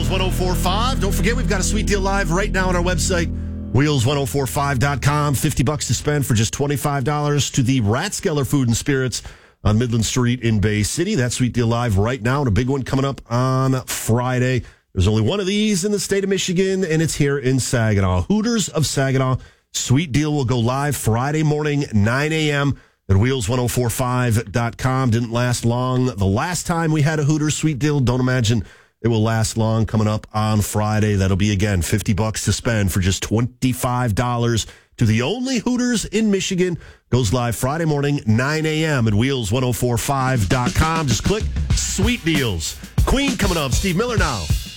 1045. Don't forget, we've got a sweet deal live right now on our website, wheels1045.com. $50 to spend for just $25 to the Rathskeller Food and Spirits on Midland Street in Bay City. That sweet deal live right now, and a big one coming up on Friday. There's only one of these in the state of Michigan, and it's here in Saginaw. Hooters of Saginaw. Sweet deal will go live Friday morning, 9 a.m. at wheels1045.com. Didn't last long the last time we had a Hooters sweet deal. Don't imagine it will last long. Coming up on Friday, that'll be, again, $50 to spend for just $25 to the only Hooters in Michigan. Goes live Friday morning, 9 a.m. at wheels1045.com. Just click Sweet Deals. Queen coming up. Steve Miller now.